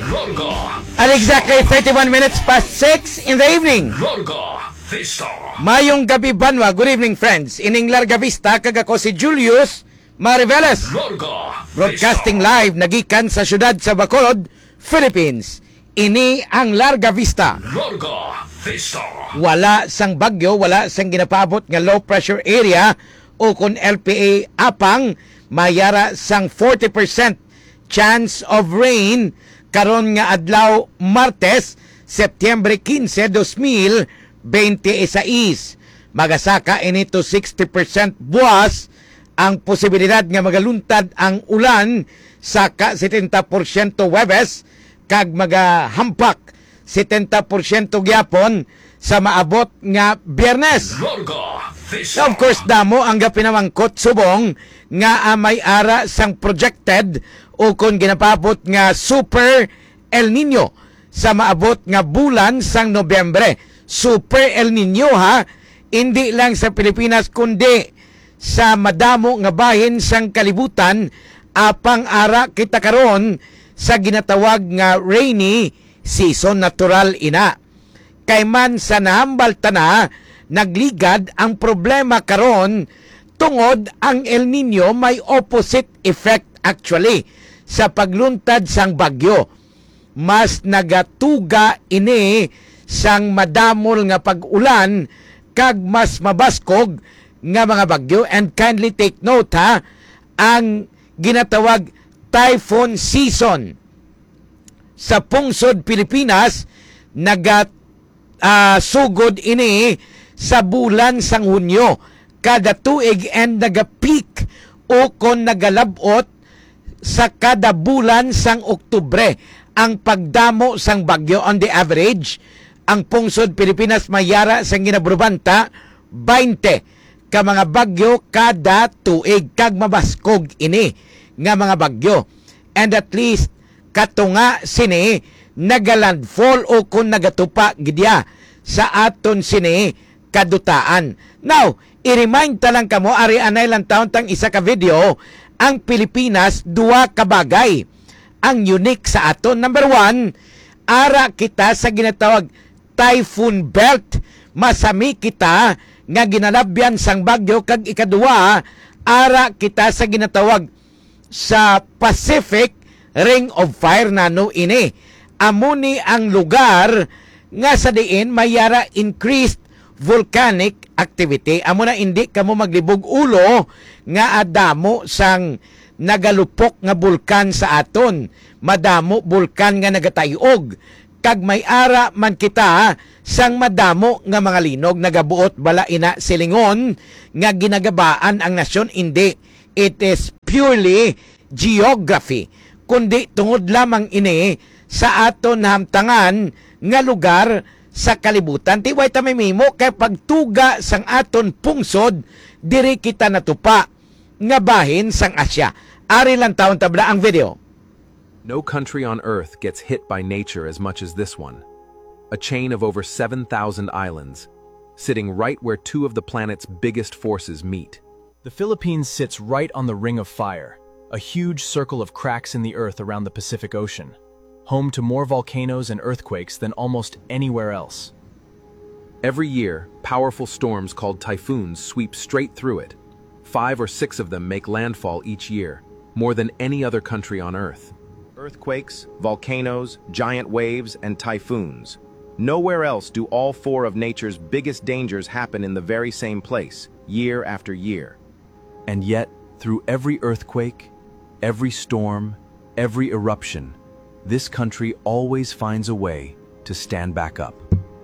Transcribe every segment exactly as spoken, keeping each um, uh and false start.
Larga. At exactly thirty-one minutes past six in the evening. Larga Vista. Mayong gabi banwa. Good evening, friends. Ining Larga Vista, kag ako si Julius Mariveles. Larga Broadcasting live, nagikan sa syudad sa Bacolod, Philippines. Ini ang Larga Vista. Larga Vista. Wala sang bagyo, wala sang ginapabot nga low pressure area o kung L P A apang mayara sang forty percent chance of rain karon nga adlaw Martes, Setyembre quince, dos mil veintiséis. Magasaka ini to sixty percent buwas ang posibilidad nga magaluntad ang ulan, saka seventy percent Webes kag magahampak seventy percent gyapon sa maabot nga Biyernes. Larga Vista. Of course, damo ang pinamangkot subong nga uh, may ara sang projected o kung ginapabot nga Super El Nino sa maabot nga bulan sang Nobyembre. Super El Nino ha, hindi lang sa Pilipinas kundi sa madamo nga bahin sang kalibutan, apang ara kita karon sa ginatawag nga rainy season, natural ina. Kay man sa nahambal tana, nagligad ang problema karon tungod ang El Nino may opposite effect actually sa pagluntad sang bagyo. Mas nagatuga ini sang madamol nga pag-ulan kag mas mabaskog nga mga bagyo. And kindly take note ha, ang ginatawag typhoon season sa pungsod Pilipinas nagat uh, sugod ini sa bulan sang Hunyo kada tuig, and naga-peak o kon nagalabot sa kada bulan sang Oktubre ang pagdamo sang bagyo. On the average, ang pungsod Pilipinas mayara sang ginabrubanta twenty ka mga bagyo kada tuig, kag mabaskog ini nga mga bagyo. And at least katunga sini nagalandfall o kung nagatupa gidya sa aton sini kadutaan. Now, i-remind talang kamo, ari anay lang taon tang isa ka video, ang Pilipinas duwa ka bagay ang unique sa aton. Number one, ara kita sa ginatawag typhoon belt. Masami kita nga ginalabyan sang bagyo. Kag ikaduwa, ara kita sa ginatawag sa Pacific Ring of Fire nano ini. Amuni ang lugar nga sa diin mayara increased volcanic activity. Amo na hindi kamo maglibog ulo nga adamo sang nagalupok nga bulkan sa aton. Madamo bulkan nga nagatayog. Kag may ara man kita sang madamo nga mga linog nagabuot bala ina silingon nga ginagabaan ang nasyon. Hindi. It is purely geography. Kundi tungod lamang ini sa aton hamtangan nga lugar sa kalibutan. Tiway ta may mimo kay pagtuga sang aton pungsod diri kita natupa nga bahin sang Asya. Ari lang taon tabla ang video. No country on Earth gets hit by nature as much as this one. A chain of over seven thousand islands, sitting right where two of the planet's biggest forces meet. The Philippines sits right on the Ring of Fire, a huge circle of cracks in the earth around the Pacific Ocean, home to more volcanoes and earthquakes than almost anywhere else. Every year, powerful storms called typhoons sweep straight through it. Five or six of them make landfall each year, more than any other country on Earth. Earthquakes, volcanoes, giant waves, and typhoons. Nowhere else do all four of nature's biggest dangers happen in the very same place, year after year. And yet, through every earthquake, every storm, every eruption, this country always finds a way to stand back up.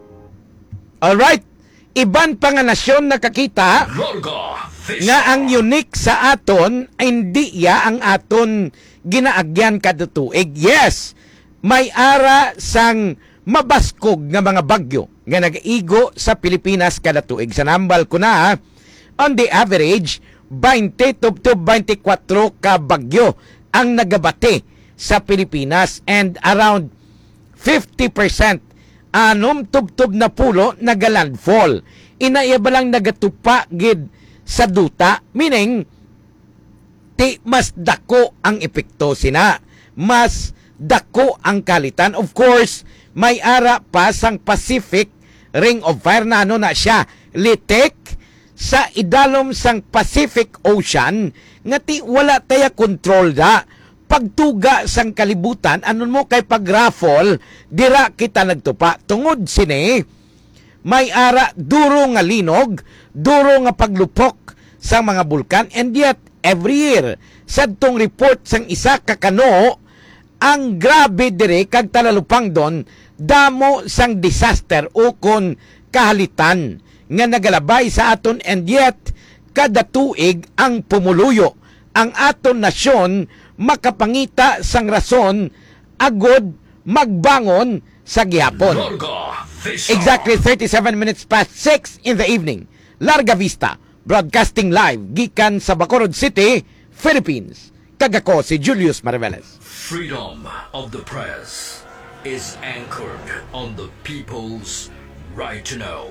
Alright, iban pa nga nasyon nakakita Larga Vista. nga ang unique sa aton ay hindi ya ang aton ginaagyan kada tuig. Yes, may ara sang mabaskog nga mga bagyo nga nag-igo sa Pilipinas kada tuig. Sa nambal ko na, on the average, twenty to twenty-four ka bagyo ang nagabate sa Pilipinas, and around fifty percent anom tubtob na pulo nagalandfall. Inaiya ba lang nagatupa gid sa duta, meaning ti mas dako ang epekto sina, mas dako ang kalitan. Of course, may ara pa sang Pacific Ring of Fire na ano na siya, litek sa idalom sang Pacific Ocean nga ti wala taya control da. Pagtuga sang kalibutan, anon mo kay pag-raffle, dira kita nagtupa. Tungod sini, may ara duro nga linog, duro nga paglupok sa mga bulkan, and yet, every year, sa tong report sang isa kakano, ang grabe dire kag talalupang don, damo sang disaster o kon kahalitan nga nagalabay sa aton, and yet, kada tuig ang pumuluyo. Ang aton nasyon makapangita sang rason agod magbangon sa gihapon. Larga Vista. Exactly thirty-seven minutes past six in the evening. Larga Vista, broadcasting live gikan sa Bacolod City, Philippines. Kagako si Julius Mariveles. Freedom of the press is anchored on the people's right to know.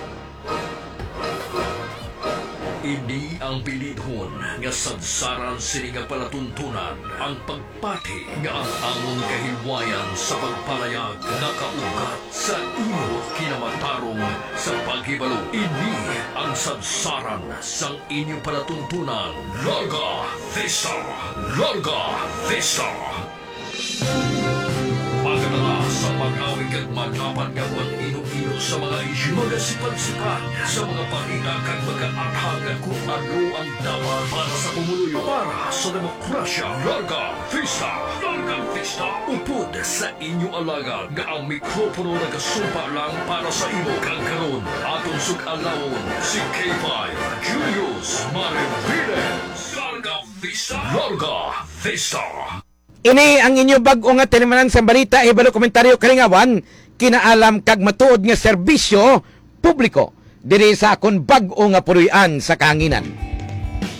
Ini ang pilidhon nga sadsaran sini nga palatuntunan ang pagpati nga ang among kahilwayan sa pagpalayag nakaugat sa imo kinamatarong sa paghibalo. Ini ang sadsaran sang inyong palatuntunan. Larga Vista! Larga Vista! Pagkatala sa pag-awig at magapan nga ang ino-ino sa mga isyu, mga sipat-sipat sa mga pangina kag mag-aatag at kung ano ang dapat para sa pumuluyo, para sa demokrasya. Larga Vista! Larga Vista! Upod sa inyong alaga nga ang mikropono nagasumpa lang para sa imo kang karon. Atong sug-alawon si K five Julius Mariveles. Larga Vista! Larga Vista! Ini ang inyo bag-o nga tinimanan sa balita, ibalo komentaryo kalingawan, kinaalam kag matuod nga serbisyo publiko diri sa akon bag-o nga puruyan sa kahanginan.